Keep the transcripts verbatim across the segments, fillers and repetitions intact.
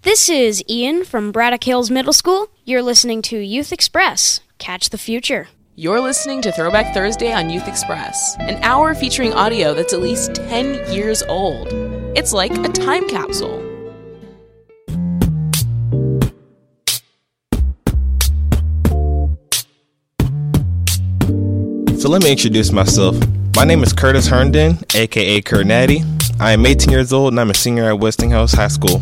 This is Ian from Braddock Hills Middle School. You're listening to Youth Express. Catch the future. You're listening to Throwback Thursday on Youth Express, an hour featuring audio that's at least ten years old. It's like a time capsule. So let me introduce myself. My name is Curtis Herndon, aka Kurt Natty. I am eighteen years old and I'm a senior at Westinghouse High School.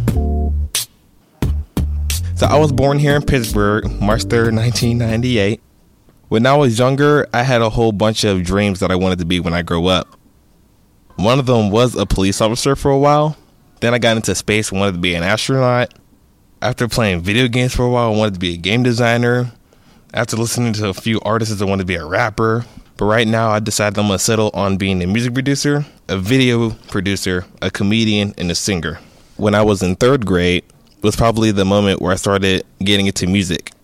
So I was born here in Pittsburgh, March third, nineteen ninety-eight. When I was younger, I had a whole bunch of dreams that I wanted to be when I grew up. One of them was a police officer for a while. Then I got into space and wanted to be an astronaut. After playing video games for a while, I wanted to be a game designer. After listening to a few artists, I wanted to be a rapper. But right now, I decided I'm going to settle on being a music producer, a video producer, a comedian, and a singer. When I was in third grade, was probably the moment where I started getting into music.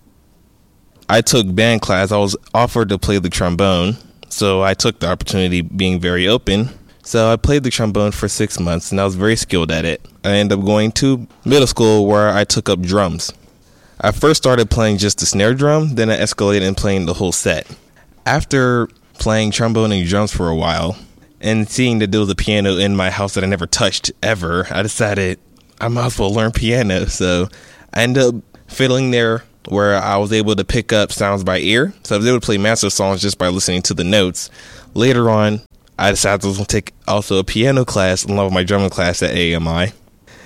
I took band class. I was offered to play the trombone, so I took the opportunity being very open. So I played the trombone for six months, and I was very skilled at it. I ended up going to middle school where I took up drums. I first started playing just the snare drum, then I escalated and playing the whole set. After playing trombone and drums for a while, and seeing that there was a piano in my house that I never touched ever, I decided I might as well learn piano. So I ended up fiddling there where I was able to pick up sounds by ear. So I was able to play master songs just by listening to the notes. Later on, I decided I was going to take also a piano class along with my drumming class at A M I.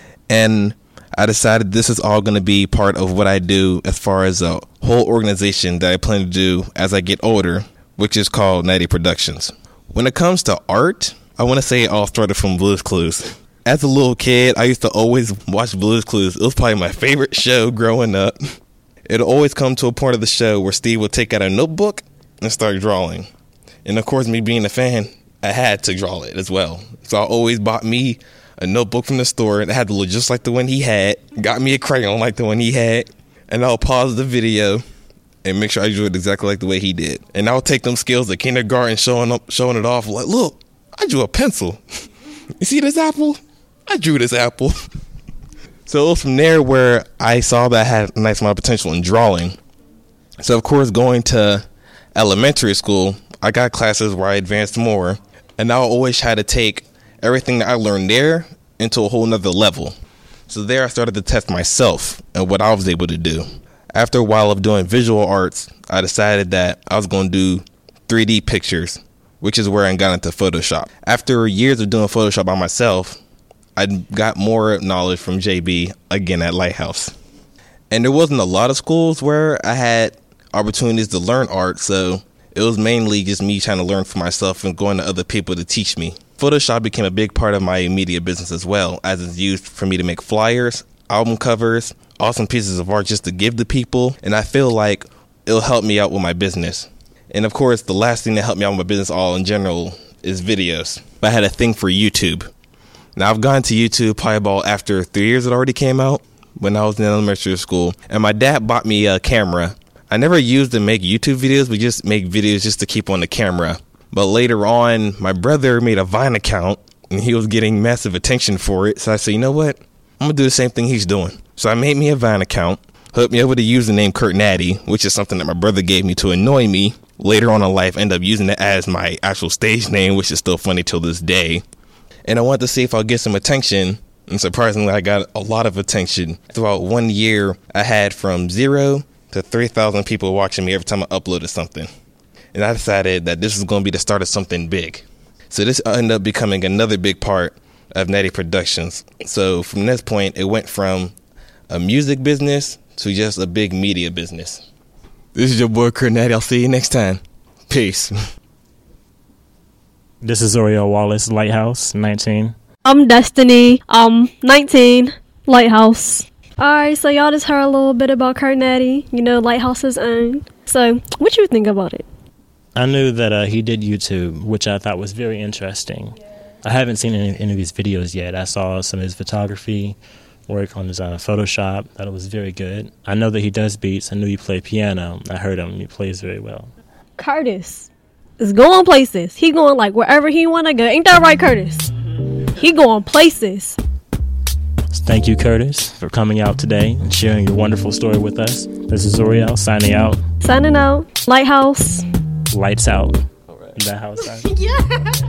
And I decided this is all going to be part of what I do as far as a whole organization that I plan to do as I get older, which is called Natty Productions. When it comes to art, I want to say it all started from Blue's Clues. As a little kid, I used to always watch Blue's Clues. It was probably my favorite show growing up. It'll always come to a point of the show where Steve would take out a notebook and start drawing. And of course, me being a fan, I had to draw it as well. So I always bought me a notebook from the store that had to look just like the one he had, got me a crayon like the one he had, and I'll pause the video and make sure I drew it exactly like the way he did. And I'll take them skills at kindergarten, showing up, showing it off like, look, I drew a pencil. You see this apple? I drew this apple. So it was from there where I saw that I had a nice amount of potential in drawing. So of course, going to elementary school, I got classes where I advanced more, and I always had to take everything that I learned there into a whole nother level. So there I started to test myself and what I was able to do. After a while of doing visual arts, I decided that I was going to do three D pictures, which is where I got into Photoshop. After years of doing Photoshop by myself, I got more knowledge from J B, again at Lighthouse. And there wasn't a lot of schools where I had opportunities to learn art, so it was mainly just me trying to learn for myself and going to other people to teach me. Photoshop became a big part of my media business as well, as it's used for me to make flyers, album covers, awesome pieces of art just to give to people, and I feel like it'll help me out with my business. And of course, the last thing that helped me out with my business all in general is videos. I had a thing for YouTube. Now, I've gone to YouTube probably about after three years it already came out when I was in elementary school. And my dad bought me a camera. I never used to make YouTube videos, but just make videos just to keep on the camera. But later on, my brother made a Vine account, and he was getting massive attention for it. So I said, you know what? I'm going to do the same thing he's doing. So I made me a Vine account, hooked me up with a username Kurt Natty, which is something that my brother gave me to annoy me. Later on in life, I ended up using it as my actual stage name, which is still funny till this day. And I wanted to see if I'll get some attention, and surprisingly, I got a lot of attention. Throughout one year, I had from zero to three thousand people watching me every time I uploaded something. And I decided that this was going to be the start of something big. So this ended up becoming another big part of Natty Productions. So from this point, it went from a music business to just a big media business. This is your boy, Kurt Natty. I'll see you next time. Peace. This is Oriel Wallace, Lighthouse, nineteen. I'm Destiny, um, nineteen, Lighthouse. Alright, so y'all just heard a little bit about Kurt Natty, you know, Lighthouse's own. So, what you think about it? I knew that uh, he did YouTube, which I thought was very interesting. I haven't seen any, any of his videos yet. I saw some of his photography, work on his uh, Photoshop. Thought it was very good. I know that he does beats. I knew he played piano. I heard him. He plays very well. Curtis is going places. He going like wherever he want to go. Ain't that right, Curtis? He going places. Thank you, Curtis, for coming out today and sharing your wonderful story with us. This is Zoriel signing out. Signing out. Lighthouse. Lights out. All right. Is that how it's done? Yeah.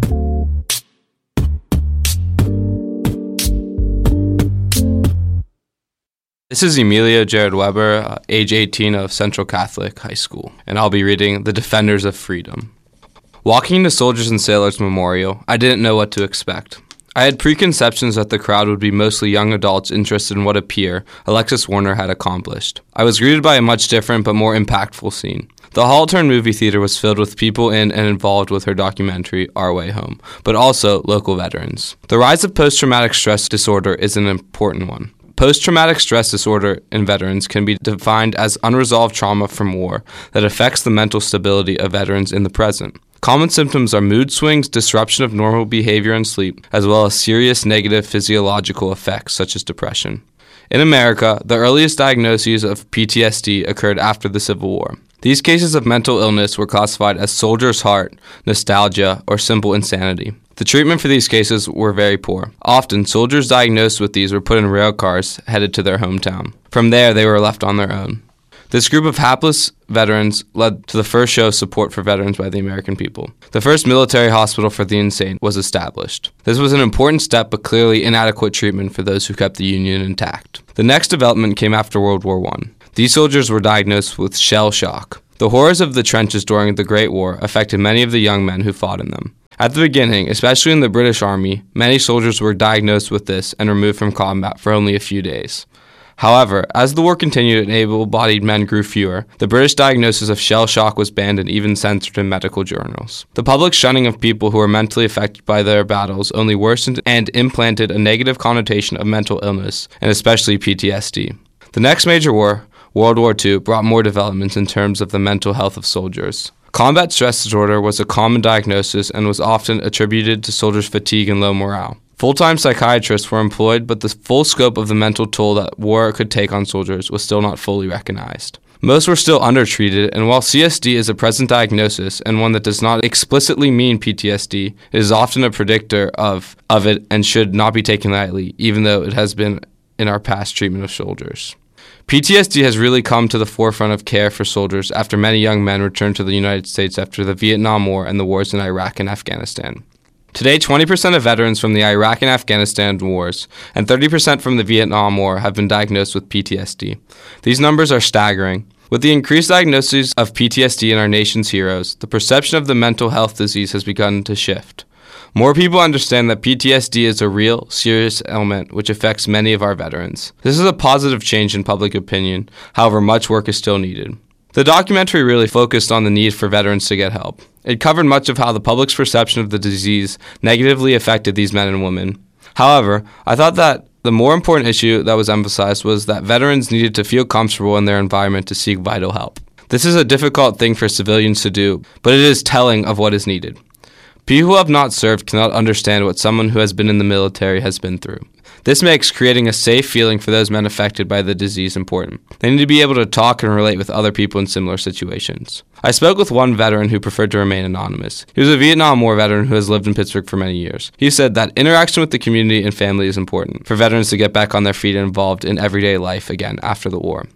This is Emilio Jared Weber, uh, age eighteen of Central Catholic High School, and I'll be reading The Defenders of Freedom. Walking to Soldiers and Sailors Memorial, I didn't know what to expect. I had preconceptions that the crowd would be mostly young adults interested in what a peer, Alexis Warner, had accomplished. I was greeted by a much different but more impactful scene. The Hall-Turn movie theater was filled with people in and involved with her documentary, Our Way Home, but also local veterans. The rise of post-traumatic stress disorder is an important one. Post-traumatic stress disorder in veterans can be defined as unresolved trauma from war that affects the mental stability of veterans in the present. Common symptoms are mood swings, disruption of normal behavior and sleep, as well as serious negative physiological effects such as depression. In America, the earliest diagnoses of P T S D occurred after the Civil War. These cases of mental illness were classified as soldier's heart, nostalgia, or simple insanity. The treatment for these cases were very poor. Often, soldiers diagnosed with these were put in rail cars headed to their hometown. From there, they were left on their own. This group of hapless veterans led to the first show of support for veterans by the American people. The first military hospital for the insane was established. This was an important step, but clearly inadequate treatment for those who kept the Union intact. The next development came after World War One. These soldiers were diagnosed with shell shock. The horrors of the trenches during the Great War affected many of the young men who fought in them. At the beginning, especially in the British Army, many soldiers were diagnosed with this and removed from combat for only a few days. However, as the war continued and able-bodied men grew fewer, the British diagnosis of shell shock was banned and even censored in medical journals. The public shunning of people who were mentally affected by their battles only worsened and implanted a negative connotation of mental illness, and especially P T S D. The next major war, World War Two, brought more developments in terms of the mental health of soldiers. Combat stress disorder was a common diagnosis and was often attributed to soldiers' fatigue and low morale. Full-time psychiatrists were employed, but the full scope of the mental toll that war could take on soldiers was still not fully recognized. Most were still undertreated, and while C S D is a present diagnosis and one that does not explicitly mean P T S D, it is often a predictor of, of it and should not be taken lightly, even though it has been in our past treatment of soldiers. P T S D has really come to the forefront of care for soldiers after many young men returned to the United States after the Vietnam War and the wars in Iraq and Afghanistan. Today, twenty percent of veterans from the Iraq and Afghanistan wars and thirty percent from the Vietnam War have been diagnosed with P T S D. These numbers are staggering. With the increased diagnoses of P T S D in our nation's heroes, the perception of the mental health disease has begun to shift. More people understand that P T S D is a real, serious ailment which affects many of our veterans. This is a positive change in public opinion, however, much work is still needed. The documentary really focused on the need for veterans to get help. It covered much of how the public's perception of the disease negatively affected these men and women. However, I thought that the more important issue that was emphasized was that veterans needed to feel comfortable in their environment to seek vital help. This is a difficult thing for civilians to do, but it is telling of what is needed. People who have not served cannot understand what someone who has been in the military has been through. This makes creating a safe feeling for those men affected by the disease important. They need to be able to talk and relate with other people in similar situations. I spoke with one veteran who preferred to remain anonymous. He was a Vietnam War veteran who has lived in Pittsburgh for many years. He said that interaction with the community and family is important for veterans to get back on their feet and involved in everyday life again after the war.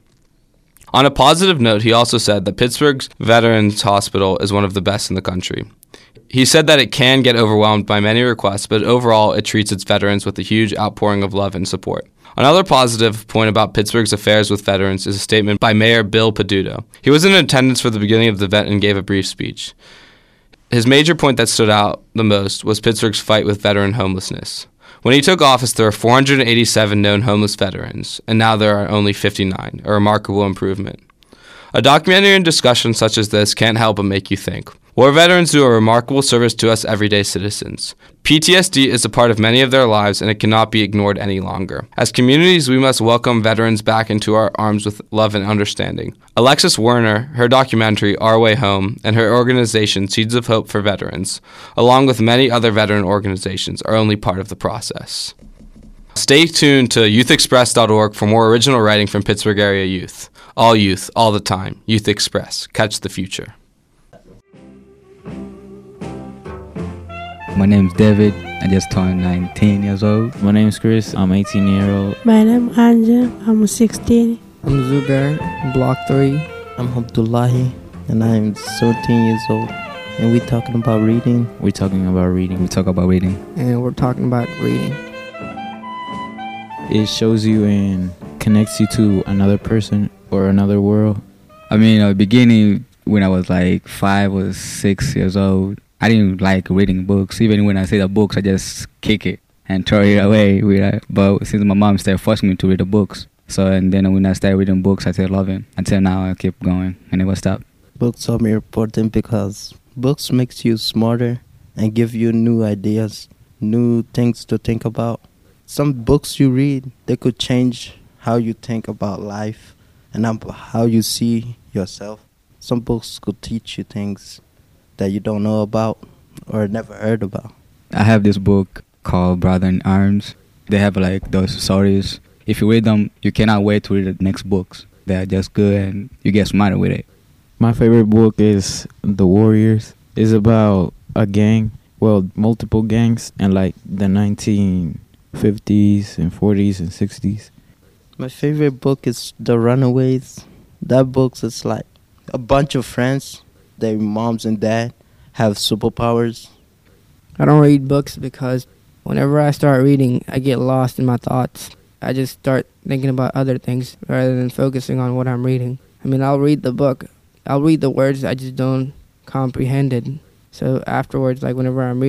On a positive note, he also said that Pittsburgh's Veterans Hospital is one of the best in the country. He said that it can get overwhelmed by many requests, but overall it treats its veterans with a huge outpouring of love and support. Another positive point about Pittsburgh's affairs with veterans is a statement by Mayor Bill Peduto. He was in attendance for the beginning of the event and gave a brief speech. His major point that stood out the most was Pittsburgh's fight with veteran homelessness. When he took office, there were four hundred eighty-seven known homeless veterans, and now there are only fifty-nine, a remarkable improvement. A documentary and discussion such as this can't help but make you think. War veterans do a remarkable service to us everyday citizens. P T S D is a part of many of their lives, and it cannot be ignored any longer. As communities, we must welcome veterans back into our arms with love and understanding. Alexis Warner, her documentary, Our Way Home, and her organization, Seeds of Hope for Veterans, along with many other veteran organizations, are only part of the process. Stay tuned to youth express dot org for more original writing from Pittsburgh area youth. All youth, all the time. Youth Express. Catch the future. My name's David. I just turned nineteen years old. My name is Chris. I'm eighteen year old. My name is Anja. I'm sixteen. I'm Zubair, Block three. I'm Abdullahi, and I'm seventeen years old. And we're talking about reading. We're talking about reading. We talk about reading. And we're talking about reading. It shows you and connects you to another person or another world. I mean, at the beginning, when I was like five or six years old, I didn't like reading books. Even when I see the books, I just kick it and throw it away. But since my mom started forcing me to read the books, so and then when I started reading books, I started loving. Until now, I keep going. I never stop. Books are very important because books makes you smarter and give you new ideas, new things to think about. Some books you read, they could change how you think about life and how you see yourself. Some books could teach you things that you don't know about or never heard about. I have this book called Brother in Arms. They have like those stories. If you read them, you cannot wait to read the next books. They're just good and you get smarter with it. My favorite book is The Warriors. It's about a gang, well, multiple gangs in like the nineteen fifties and forties and sixties. My favorite book is The Runaways. That book is like a bunch of friends. Their moms and dad have superpowers. I don't read books because whenever I start reading, I get lost in my thoughts. I just start thinking about other things rather than focusing on what I'm reading. I mean, I'll read the book. I'll read the words, I just don't comprehend it. So afterwards, like whenever I'm reading,